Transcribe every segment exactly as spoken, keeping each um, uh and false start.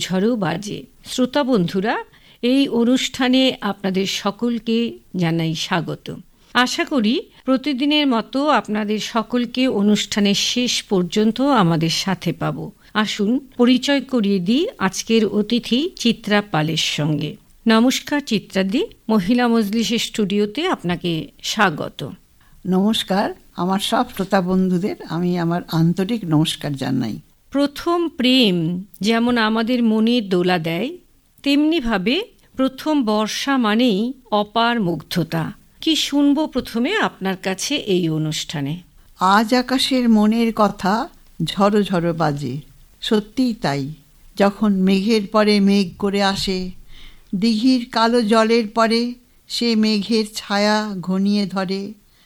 ঝড়ো বাজে। শ্রোতা বন্ধুরা, এই অনুষ্ঠানে আপনাদের সকলকে জানাই স্বাগত। আশা করি প্রতিদিনের মতো আপনাদের সকলকে অনুষ্ঠানের শেষ পর্যন্ত আমাদের সাথে পাব। আসুন পরিচয় করিয়ে দিই আজকের অতিথি চিত্রা পালের সঙ্গে। নমস্কার চিত্রাদি, মহিলা মজলিসের স্টুডিওতে আপনাকে স্বাগত। নমস্কার, আমার সব শ্রোতা বন্ধুদের আমি আমার আন্তরিক নমস্কার জানাই। প্রথম প্রেম যেমন আমাদের মনে দোলা দেয়, তেমনিভাবে প্রথম বর্ষা মানেই অপার মুগ্ধতা। কি শুনবো প্রথমে আপনার কাছে এই অনুষ্ঠানে? আজ আকাশের মনের কথা ঝড়ো ঝড়ো বাজে। সত্যিই তাই, যখন মেঘের পরে মেঘ করে আসে, দিঘির কালো জলের পরে সে মেঘের ছায়া ঘনিয়ে ধরে,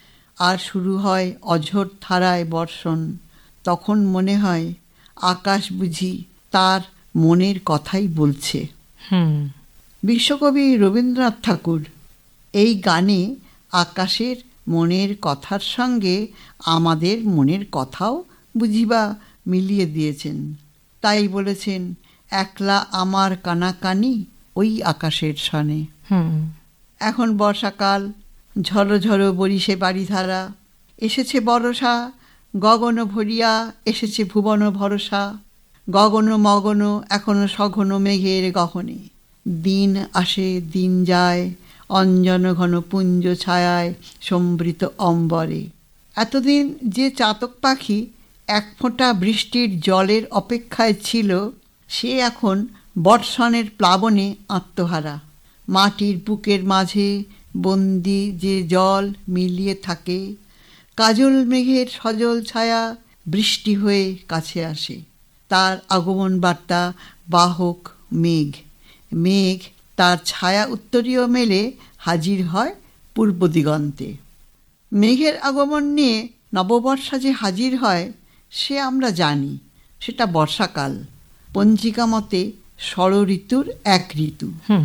আর শুরু হয় অঝোর ধারায় বর্ষণ, তখন মনে হয় আকাশ বুঝি তার মনের কথাই বলছে। হুম বিশ্বকবি রবীন্দ্রনাথ ঠাকুর এই গানে আকাশের মনের কথার সঙ্গে আমাদের মনের কথাও বুঝিবা মিলিয়ে দিয়েছেন। তাই বলেছেন, একলা আমার কানাকানি ওই আকাশের সনে। হুম এখন বর্ষাকাল, ঝড়ো ঝড়ো বরিশে বাড়িধারা, এসেছে বরষা গগন ভরিয়া, এসেছে ভুবন ভরসা, গগন মগন এখনো সঘন মেঘের গহনে। দিন আসে দিন যায়, অঞ্জন ঘন পুঞ্জ ছায়ায় সম্বৃত অম্বরে। এতদিন যে চাতক পাখি এক ফোঁটা বৃষ্টির জলের অপেক্ষায় ছিল, সে এখন বর্ষণের প্লাবনে আত্মহারা। মাটির বুকের মাঝে বন্দি যে জল মিলিয়ে থাকে, কাজল মেঘের সজল ছায়া বৃষ্টি হয়ে কাছে আসে। তার আগমন বার্তা বাহক মেঘ। মেঘ তার ছায়া উত্তরীয় মেলে হাজির হয় পূর্ব দিগন্তে। মেঘের আগমন নিয়ে নববর্ষা যে হাজির হয় সে আমরা জানি, সেটা বর্ষাকাল। পঞ্জিকা মতে ষড় ঋতুর এক ঋতু।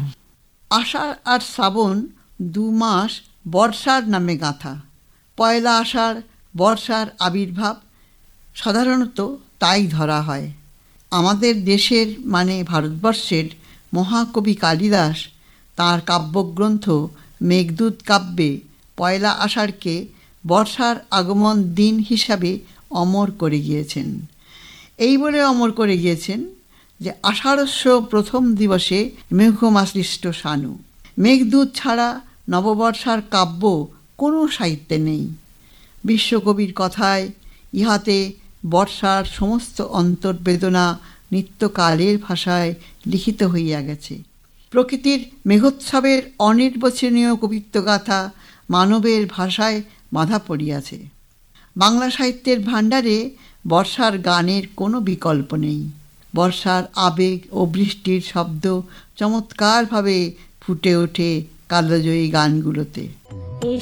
আষাঢ় আর শ্রাবণ দু মাস বর্ষার নামে গাঁথা। পয়লা আষাঢ় বর্ষার আবির্ভাব, সাধারণত তাই ধরা হয়। আমাদের দেশের মানে ভারতবর্ষের মহাকবি কালিদাস তাঁর কাব্যগ্রন্থ মেঘদূত কাব্যে পয়লা আষাঢ়কে বর্ষার আগমন দিন হিসাবে অমর করে গিয়েছেন। এই বলে অমর করে গিয়েছেন যে আষাঢ়স্য প্রথম দিবসে মেঘমাশ্লিষ্ট সানু। মেঘদূত ছাড়া নববর্ষার কাব্য কোনো সাহিত্যে নেই। বিশ্বকবির কথায় ইহাতে বর্ষার সমস্ত অন্তর্বেদনা নিত্যকালের ভাষায় লিখিত হইয়া গেছে। প্রকৃতির মেঘোৎসবের অনির্বচনীয় কবিত্বগাথা মানবের ভাষায় বাঁধা পড়িয়াছে। বাংলা সাহিত্যের ভাণ্ডারে বর্ষার গানের কোনো বিকল্প নেই। বর্ষার আবেগ ও বৃষ্টির শব্দ চমৎকারভাবে ফুটে ওঠে কালজয়ী গানগুলোতে।